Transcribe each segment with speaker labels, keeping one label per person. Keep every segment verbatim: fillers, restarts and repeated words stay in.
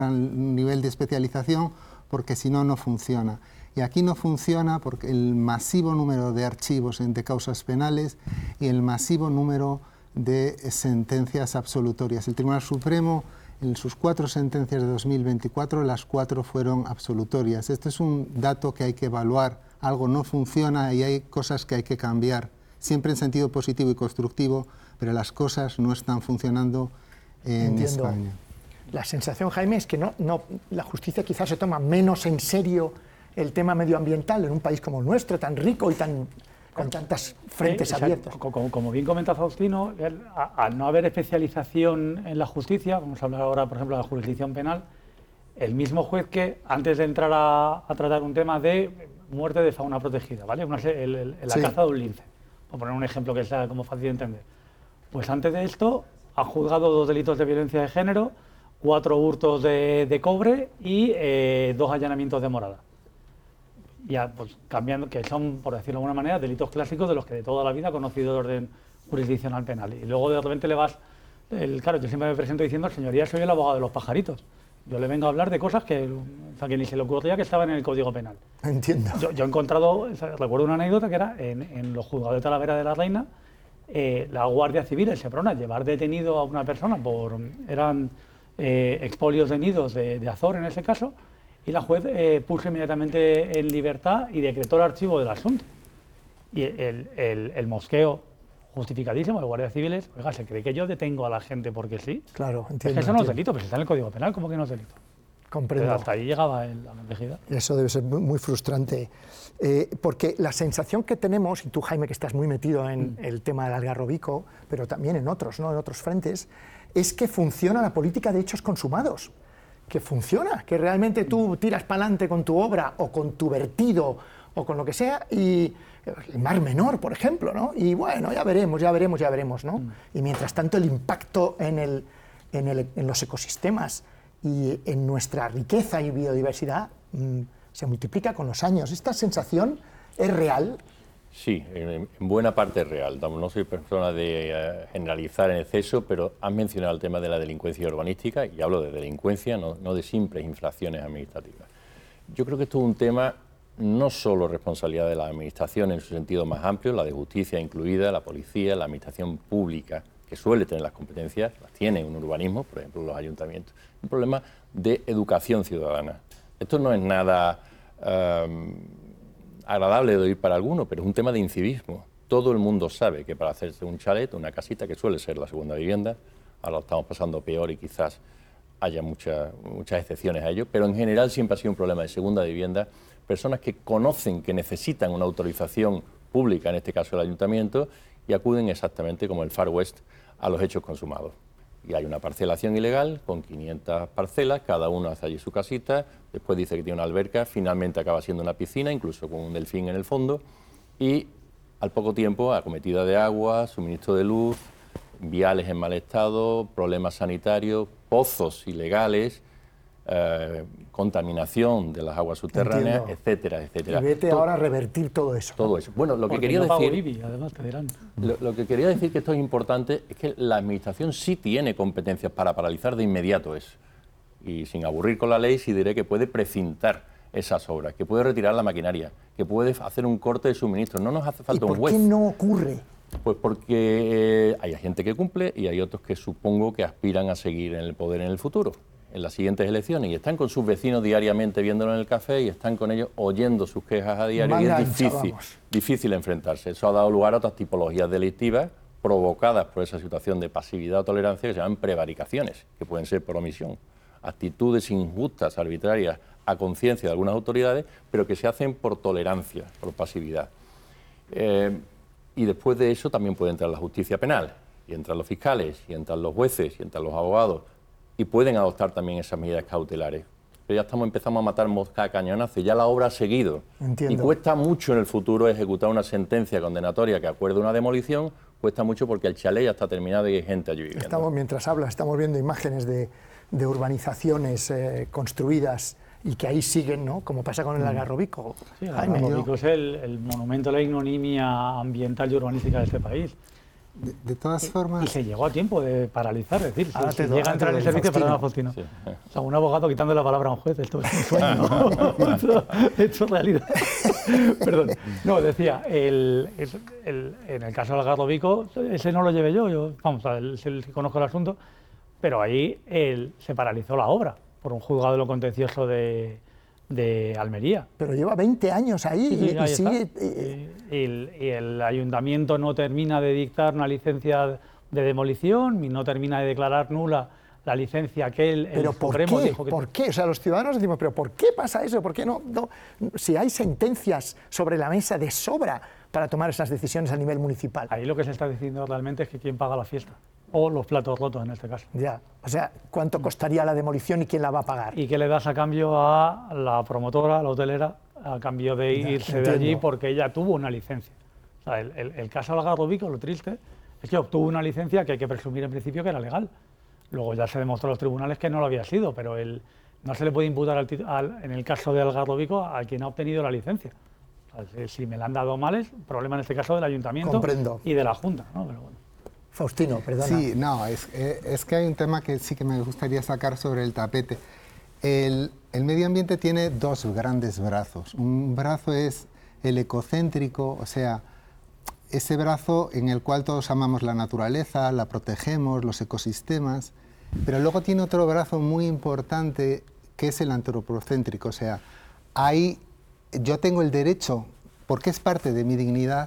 Speaker 1: gran nivel de especialización, porque si no, no funciona. Y aquí no funciona porque el masivo número de archivos de causas penales y el masivo número de sentencias absolutorias. El Tribunal Supremo, en sus cuatro sentencias de dos mil veinticuatro, las cuatro fueron absolutorias. Este es un dato que hay que evaluar. Algo no funciona y hay cosas que hay que cambiar, siempre en sentido positivo y constructivo, pero las cosas no están funcionando en
Speaker 2: Entiendo.
Speaker 1: España.
Speaker 2: La sensación, Jaime, es que no, no, la justicia quizás se toma menos en serio el tema medioambiental en un país como el nuestro, tan rico y tan, con tantas frentes
Speaker 3: eh,
Speaker 2: abiertas.
Speaker 3: Como, como bien comenta Faustino, el, a, al no haber especialización en la justicia, vamos a hablar ahora, por ejemplo, de la jurisdicción penal, el mismo juez que, antes de entrar a, a tratar un tema de muerte de fauna protegida, ¿vale? Una, el, el, la sí. caza de un lince, por poner un ejemplo que sea como fácil de entender. Pues antes de esto, ha juzgado dos delitos de violencia de género, cuatro hurtos de, de cobre y eh, dos allanamientos de morada. Ya, pues cambiando, que son, por decirlo de alguna manera, delitos clásicos de los que de toda la vida ha conocido el orden jurisdiccional penal. Y luego de repente le vas, el, claro, yo siempre me presento diciendo, señoría, soy el abogado de los pajaritos. Yo le vengo a hablar de cosas que, o sea, que ni se le ocurría que estaban en el Código Penal.
Speaker 2: Entiendo.
Speaker 3: Yo, yo he encontrado, recuerdo una anécdota que era en, en los juzgados de Talavera de la Reina, eh, la Guardia Civil en Seprona, llevar detenido a una persona por, eran eh, expolios de nidos de, de Azor en ese caso, y la juez eh, puso inmediatamente en libertad y decretó el archivo del asunto. Y el, el, el mosqueo justificadísimo de guardias civiles, oiga, ¿se cree que yo detengo a la gente porque sí?
Speaker 2: Claro, entiendo.
Speaker 3: Es que eso no es delito, pero si está en el Código Penal, ¿cómo que no es delito?
Speaker 2: Comprendo.
Speaker 3: Pero hasta ahí llegaba el, la complejidad.
Speaker 2: Eso debe ser muy, muy frustrante, eh, porque la sensación que tenemos, y tú, Jaime, que estás muy metido en mm. el tema del algarrobico, pero también en otros, ¿no? en otros frentes, es que funciona la política de hechos consumados. Que funciona, que realmente tú tiras para adelante con tu obra o con tu vertido o con lo que sea, y el Mar Menor, por ejemplo, ¿no? Y bueno, ya veremos, ya veremos, ya veremos, ¿no? Mm. Y mientras tanto el impacto en, el, en, el, en los ecosistemas y en nuestra riqueza y biodiversidad mmm, se multiplica con los años. ¿Esta sensación es real?
Speaker 4: Sí, en buena parte es real. No soy persona de uh, generalizar en exceso, pero has mencionado el tema de la delincuencia urbanística, y hablo de delincuencia, no, no de simples infracciones administrativas. Yo creo que esto es un tema no solo responsabilidad de la administración en su sentido más amplio, la de justicia incluida, la policía, la administración pública, que suele tener las competencias, las tiene en urbanismo, por ejemplo los ayuntamientos. Un problema de educación ciudadana. Esto no es nada Um, agradable de oír para alguno, pero es un tema de incivismo. Todo el mundo sabe que para hacerse un chalet, una casita, que suele ser la segunda vivienda, ahora lo estamos pasando peor y quizás haya mucha, muchas excepciones a ello, pero en general siempre ha sido un problema de segunda vivienda, personas que conocen que necesitan una autorización pública, en este caso el ayuntamiento, y acuden exactamente como el Far West a los hechos consumados. Y hay una parcelación ilegal con quinientas parcelas, cada uno hace allí su casita, después dice que tiene una alberca, finalmente acaba siendo una piscina, incluso con un delfín en el fondo, y al poco tiempo acometida de agua, suministro de luz, viales en mal estado, problemas sanitarios, pozos ilegales, eh, contaminación de las aguas subterráneas, Entiendo. etcétera, etcétera.
Speaker 2: Y vete todo, ahora a revertir todo eso.
Speaker 4: Todo eso. Bueno, lo que
Speaker 3: Porque
Speaker 4: quería
Speaker 3: no
Speaker 4: decir...
Speaker 3: Bolivia, además, te dirán.
Speaker 4: Lo, lo que quería decir que esto es importante es que la administración sí tiene competencias para paralizar de inmediato eso. Y sin aburrir con la ley, sí diré que puede precintar esas obras, que puede retirar la maquinaria, que puede hacer un corte de suministro. No nos hace falta un juez.
Speaker 2: ¿Y por qué no ocurre?
Speaker 4: Pues porque eh, hay gente que cumple y hay otros que supongo que aspiran a seguir en el poder en el futuro, en las siguientes elecciones, y están con sus vecinos diariamente viéndolo en el café y están con ellos oyendo sus quejas a diario. Manga y es difícil, difícil enfrentarse. Eso ha dado lugar a otras tipologías delictivas provocadas por esa situación de pasividad o tolerancia que se llaman prevaricaciones, que pueden ser por omisión, actitudes injustas, arbitrarias, a conciencia de algunas autoridades, pero que se hacen por tolerancia, por pasividad. Eh, y después de eso también puede entrar la justicia penal, y entran los fiscales, y entran los jueces, y entran los abogados, y pueden adoptar también esas medidas cautelares. Pero ya estamos empezando a matar mosca a cañonazo, y ya la obra ha seguido.
Speaker 2: Entiendo.
Speaker 4: Y cuesta mucho en el futuro ejecutar una sentencia condenatoria que acuerde una demolición, cuesta mucho porque el chalet ya está terminado y hay gente allí viviendo.
Speaker 2: Estamos, mientras hablas, estamos viendo imágenes de, de urbanizaciones eh, construidas y que ahí siguen, ¿no? Como pasa con el Algarrobico.
Speaker 3: Sí, el Algarrobico es el, el monumento a la ignominia ambiental y urbanística de este país.
Speaker 1: De, de todas
Speaker 3: y,
Speaker 1: formas...
Speaker 3: Y se llegó a tiempo de paralizar, es decir,
Speaker 2: Ahora
Speaker 3: si,
Speaker 2: te
Speaker 3: si
Speaker 2: do-
Speaker 3: llega a entrar en el servicio, perdona, Faustino. Sí. O sea, un abogado quitando la palabra a un juez, esto es un sueño, ¿no? esto, esto es realidad. Perdón. No, decía, el, el, el, en el caso del Algarrobo Vico, ese no lo llevé yo, yo vamos, es el que conozco el asunto, pero ahí el, se paralizó la obra por un juzgado de lo contencioso de... de Almería.
Speaker 2: Pero lleva veinte años ahí,
Speaker 3: sí, sí,
Speaker 2: y,
Speaker 3: ahí
Speaker 2: y sigue...
Speaker 3: Y, y, el, y el ayuntamiento no termina de dictar una licencia de demolición y no termina de declarar nula la licencia que el,
Speaker 2: ¿Pero
Speaker 3: el
Speaker 2: por
Speaker 3: Supremo
Speaker 2: qué?
Speaker 3: dijo que...
Speaker 2: ¿Por qué? O sea, los ciudadanos decimos, ¿pero por qué pasa eso? ¿Por qué no, no? Si hay sentencias sobre la mesa de sobra para tomar esas decisiones a nivel municipal.
Speaker 3: Ahí lo que se está diciendo realmente es que quién paga la fiesta. O los platos rotos, en este caso.
Speaker 2: Ya, o sea, ¿cuánto costaría la demolición y quién la va a pagar?
Speaker 3: ¿Y qué le das a cambio a la promotora, a la hotelera, a cambio de irse
Speaker 2: ya,
Speaker 3: de allí porque ella tuvo una licencia? O sea, el, el, el caso Algarrobo Vico, lo triste, es que obtuvo una licencia que hay que presumir en principio que era legal. Luego ya se demostró en los tribunales que no lo había sido, pero el, no se le puede imputar al, al, en el caso de Algarrobo Vico a quien ha obtenido la licencia. O sea, si me la han dado mal es problema en este caso del ayuntamiento
Speaker 2: Comprendo.
Speaker 3: Y de la Junta, ¿no? Pero bueno.
Speaker 2: Faustino, perdona.
Speaker 1: Sí, no, es, es que hay un tema que sí que me gustaría sacar sobre el tapete. El, el medio ambiente tiene dos grandes brazos. Un brazo es el ecocéntrico, o sea, ese brazo en el cual todos amamos la naturaleza, la protegemos, los ecosistemas, pero luego tiene otro brazo muy importante que es el antropocéntrico, o sea, hay, yo tengo el derecho, porque es parte de mi dignidad,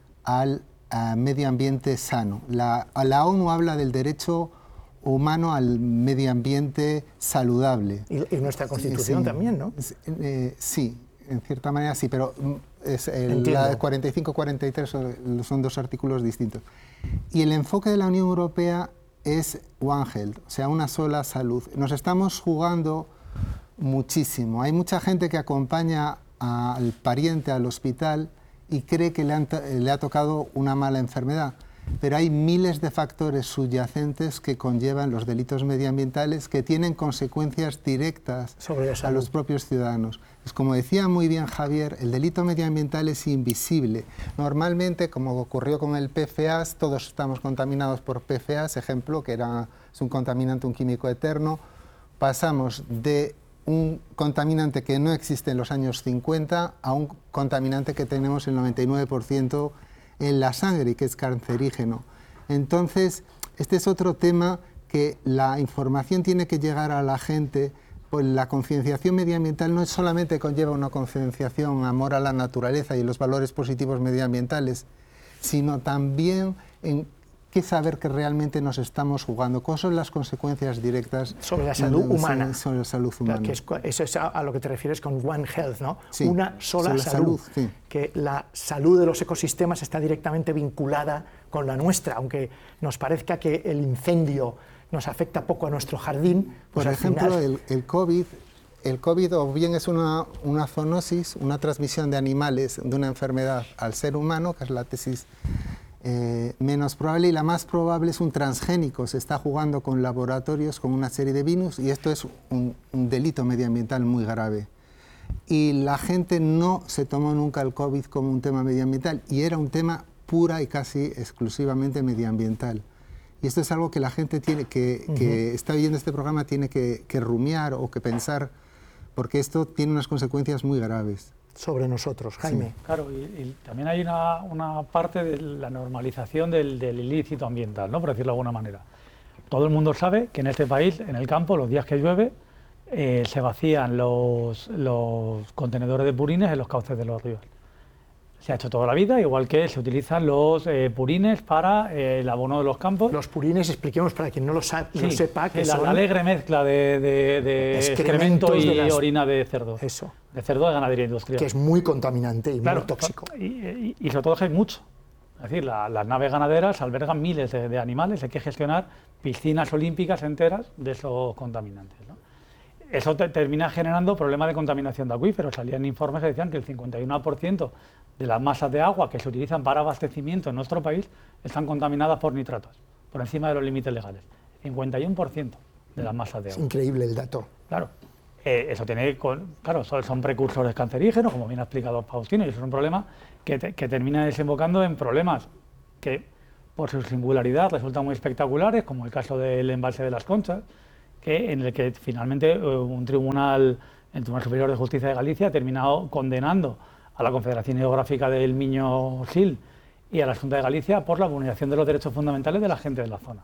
Speaker 1: al a medio ambiente sano. La, la ONU habla del derecho humano al medio ambiente saludable.
Speaker 2: Y, y nuestra Constitución
Speaker 1: sí,
Speaker 2: también, ¿no?
Speaker 1: Eh, sí, en cierta manera sí, pero es el, la cuarenta y cinco cuarenta y tres son, son dos artículos distintos. Y el enfoque de la Unión Europea es One Health, o sea, una sola salud. Nos estamos jugando muchísimo. Hay mucha gente que acompaña al pariente al hospital y cree que le, han, le ha tocado una mala enfermedad, pero hay miles de factores subyacentes que conllevan los delitos medioambientales que tienen consecuencias directas a los propios ciudadanos. Pues como decía muy bien Javier, el delito medioambiental es invisible. Normalmente, como ocurrió con el P F A S, todos estamos contaminados por P F A S, ejemplo, que era, es un contaminante, un químico eterno, pasamos de un contaminante que no existe en los años cincuenta a un contaminante que tenemos el noventa y nueve por ciento en la sangre y que es cancerígeno. Entonces, este es otro tema que la información tiene que llegar a la gente, pues la concienciación medioambiental no solamente conlleva una concienciación, amor a la naturaleza y los valores positivos medioambientales, sino también en que saber que realmente nos estamos jugando, cuáles son las consecuencias directas
Speaker 2: sobre la salud
Speaker 1: de,
Speaker 2: humana.
Speaker 1: Sobre la salud humana.
Speaker 2: Que es, eso es a, a lo que te refieres con One Health, ¿no?
Speaker 1: Sí,
Speaker 2: una sola salud.
Speaker 1: salud sí.
Speaker 2: Que la salud de los ecosistemas está directamente vinculada con la nuestra, aunque nos parezca que el incendio nos afecta poco a nuestro jardín. Pues
Speaker 1: Por
Speaker 2: al
Speaker 1: ejemplo,
Speaker 2: final...
Speaker 1: el, el COVID, el COVID o bien es una, una zoonosis, una transmisión de animales de una enfermedad al ser humano, que es la tesis Eh, menos probable, y la más probable es un transgénico. Se está jugando con laboratorios, con una serie de virus, y esto es un, un delito medioambiental muy grave. Y la gente no se tomó nunca el COVID como un tema medioambiental, y era un tema pura y casi exclusivamente medioambiental. Y esto es algo que la gente tiene que, uh-huh. que está viendo este programa tiene que, que rumiar o que pensar, porque esto tiene unas consecuencias muy graves.
Speaker 2: Sobre nosotros, Jaime.
Speaker 3: Sí, claro, y, y también hay una, una parte de la normalización del, del ilícito ambiental, ¿no? Por decirlo de alguna manera. Todo el mundo sabe que en este país, en el campo, los días que llueve, eh, se vacían los, los contenedores de purines en los cauces de los ríos. Se ha hecho toda la vida, igual que se utilizan los eh, purines para eh, el abono de los campos.
Speaker 2: Los purines, expliquemos para quien no lo, sa
Speaker 3: sí,
Speaker 2: no sepa, que
Speaker 3: la,
Speaker 2: son
Speaker 3: la alegre mezcla de, de, de excremento y de las... orina de cerdo.
Speaker 2: Eso.
Speaker 3: De cerdo de ganadería industrial.
Speaker 2: Que es muy contaminante y
Speaker 3: claro,
Speaker 2: muy tóxico.
Speaker 3: Y, y, y sobre todo que hay mucho. Es decir, la, las naves ganaderas albergan miles de, de animales, hay que gestionar piscinas olímpicas enteras de esos contaminantes, ¿no? Eso te, termina generando problemas de contaminación de acuíferos. Salían informes que decían que el cincuenta y uno por ciento de las masas de agua que se utilizan para abastecimiento en nuestro país están contaminadas por nitratos, por encima de los límites legales. cincuenta y uno por ciento de las masas de agua.
Speaker 2: Es increíble el dato.
Speaker 3: Claro. Eh, eso tiene, con, claro, son, son precursores cancerígenos, como bien ha explicado Faustino, y eso es un problema que, te, que termina desembocando en problemas que por su singularidad resultan muy espectaculares, como el caso del embalse de Las Conchas, que, en el que finalmente un tribunal, el Tribunal Superior de Justicia de Galicia, ha terminado condenando a la Confederación Hidrográfica del Miño-Sil y a la Xunta de Galicia por la vulneración de los derechos fundamentales de la gente de la zona.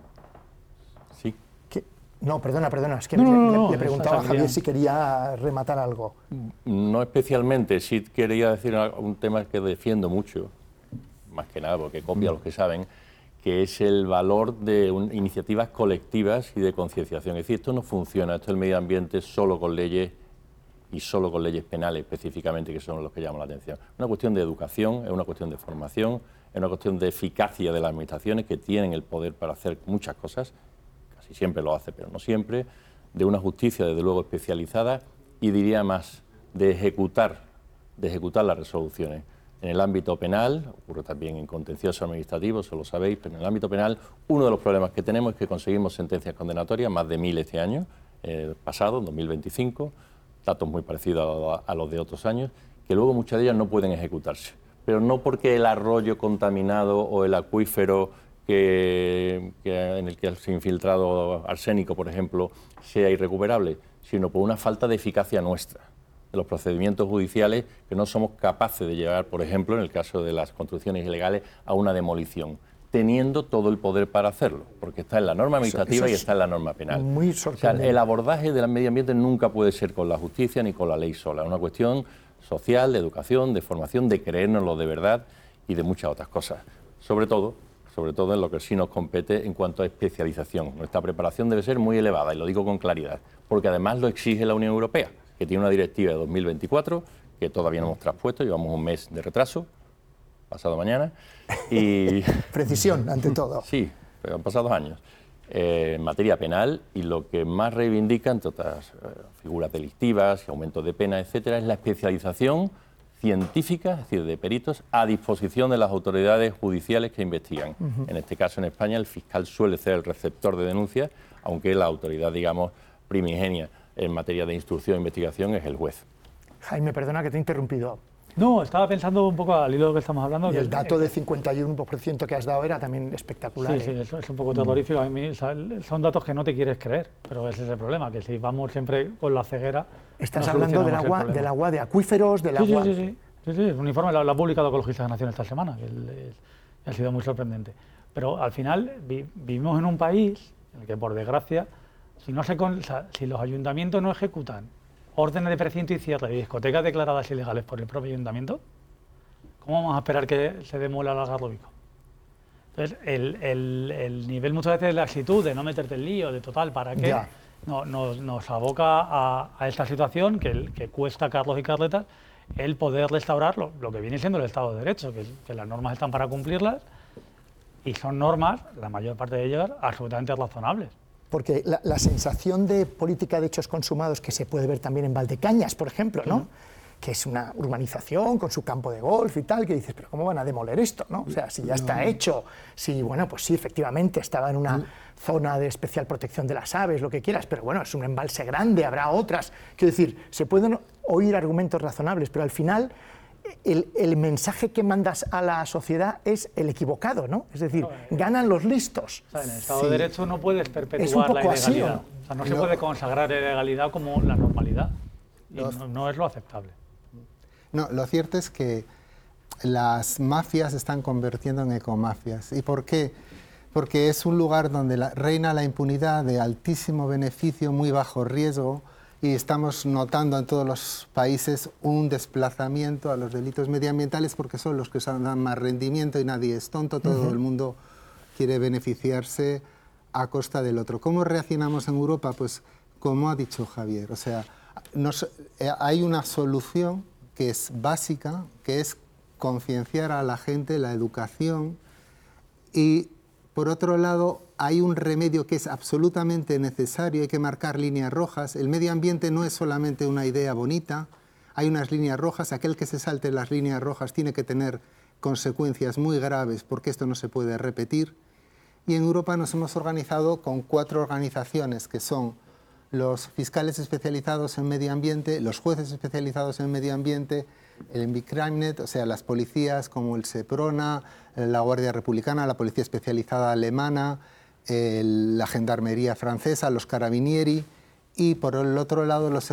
Speaker 4: Sí.
Speaker 2: ¿Qué? No, perdona, perdona, es que
Speaker 3: no,
Speaker 2: le,
Speaker 3: no, no,
Speaker 2: le preguntaba a Javier
Speaker 3: bien.
Speaker 2: si quería rematar algo.
Speaker 4: No especialmente, sí quería decir un tema que defiendo mucho, más que nada porque copia a los que saben, que es el valor de un, iniciativas colectivas y de concienciación. Es decir, esto no funciona, esto del medio ambiente solo con leyes y solo con leyes penales específicamente, que son los que llaman la atención. Es una cuestión de educación, es una cuestión de formación, es una cuestión de eficacia de las administraciones que tienen el poder para hacer muchas cosas, casi siempre lo hace, pero no siempre, de una justicia desde luego especializada y diría más, de ejecutar, de ejecutar las resoluciones. En el ámbito penal, ocurre también en contencioso administrativo, eso lo sabéis, pero en el ámbito penal uno de los problemas que tenemos es que conseguimos sentencias condenatorias, más de mil este año, eh, pasado, en dos mil veinticinco, datos muy parecidos a, a los de otros años, que luego muchas de ellas no pueden ejecutarse. Pero no porque el arroyo contaminado o el acuífero que, que en el que se ha infiltrado arsénico, por ejemplo, sea irrecuperable, sino por una falta de eficacia nuestra, de los procedimientos judiciales, que no somos capaces de llevar, por ejemplo, en el caso de las construcciones ilegales, a una demolición, teniendo todo el poder para hacerlo, porque está en la norma administrativa eso, eso y está en la norma penal.
Speaker 2: Muy sorprendente.
Speaker 4: O sea, el abordaje del medio ambiente nunca puede ser con la justicia ni con la ley sola, es una cuestión social, de educación, de formación, de creérnoslo de verdad y de muchas otras cosas. Sobre todo, sobre todo en lo que sí nos compete en cuanto a especialización. Nuestra preparación debe ser muy elevada, y lo digo con claridad, porque además lo exige la Unión Europea, que tiene una directiva de dos mil veinticuatro, que todavía no hemos traspuesto, llevamos un mes de retraso, pasado mañana, y...
Speaker 2: Precisión, ante todo.
Speaker 4: Sí, pero han pasado años. Eh, en materia penal, y lo que más reivindica, entre otras eh, figuras delictivas y aumentos de pena, etcétera, es la especialización científica, es decir, de peritos, a disposición de las autoridades judiciales que investigan. Uh-huh. En este caso, en España, el fiscal suele ser el receptor de denuncias, aunque la autoridad, digamos, primigenia en materia de instrucción e investigación es el juez.
Speaker 2: Jaime, perdona que te he interrumpido.
Speaker 3: No, estaba pensando un poco al hilo de lo que estamos hablando.
Speaker 2: Y
Speaker 3: que
Speaker 2: el dato de cincuenta y uno por ciento que has dado era también espectacular.
Speaker 3: Sí,
Speaker 2: ¿eh?
Speaker 3: sí, eso es un poco terrorífico. A mí, son datos que no te quieres creer, pero ese es el problema, que si vamos siempre con la ceguera...
Speaker 2: Estás no hablando del agua, del agua de acuíferos, del
Speaker 3: sí,
Speaker 2: agua...
Speaker 3: Sí, sí, sí. sí, sí. Un informe lo, lo ha publicado Ecologistas de la Nación esta semana, que el, el, ha sido muy sorprendente. Pero al final vi, vivimos en un país en el que, por desgracia, si, no se con, o sea, si los ayuntamientos no ejecutan órdenes de precinto y cierre de discotecas declaradas ilegales por el propio ayuntamiento, ¿cómo vamos a esperar que se demuela el Algarrobico? Entonces, el, el, el nivel muchas veces de laxitud, de no meterte en lío, de total, ¿para qué? No, nos, nos aboca a, a esta situación que, que cuesta a Carlos y Carletas el poder restaurar lo, lo que viene siendo el Estado de Derecho, que, que las normas están para cumplirlas y son normas, la mayor parte de ellas, absolutamente razonables.
Speaker 2: Porque la, la sensación de política de hechos consumados que se puede ver también en Valdecañas, por ejemplo, ¿no? Uh-huh. Que es una urbanización con su campo de golf y tal, que dices, pero ¿cómo van a demoler esto? ¿No? O sea, si ya está hecho, si, bueno, pues sí, efectivamente, estaba en una zona de especial protección de las aves, lo que quieras, pero bueno, es un embalse grande, habrá otras. Quiero decir, se pueden oír argumentos razonables, pero al final el, el mensaje que mandas a la sociedad es el equivocado, ¿no? Es decir, ganan los listos.
Speaker 3: O sea, en el Estado sí. de Derecho no puedes perpetuar
Speaker 2: es un poco
Speaker 3: la ilegalidad.
Speaker 2: así, ¿no?
Speaker 3: O sea, no, no se puede consagrar la ilegalidad como la normalidad. Y no, no es lo aceptable.
Speaker 1: No, lo cierto es que las mafias se están convirtiendo en ecomafias. ¿Y por qué? Porque es un lugar donde la, reina la impunidad de altísimo beneficio, muy bajo riesgo, y estamos notando en todos los países un desplazamiento a los delitos medioambientales porque son los que dan más rendimiento y nadie es tonto, todo uh-huh. el mundo quiere beneficiarse a costa del otro. ¿Cómo reaccionamos en Europa? Pues como ha dicho Javier, o sea, nos, eh, hay una solución que es básica, que es concienciar a la gente, la educación, y por otro lado hay un remedio que es absolutamente necesario, hay que marcar líneas rojas. El medio ambiente no es solamente una idea bonita, hay unas líneas rojas, aquel que se salte las líneas rojas tiene que tener consecuencias muy graves porque esto no se puede repetir. Y en Europa nos hemos organizado con cuatro organizaciones que son los fiscales especializados en medio ambiente, los jueces especializados en medio ambiente, el InvicCrimeNet, o sea, las policías como el Seprona, la Guardia Republicana, la Policía Especializada Alemana, el, la Gendarmería Francesa, los Carabinieri, y por el otro lado los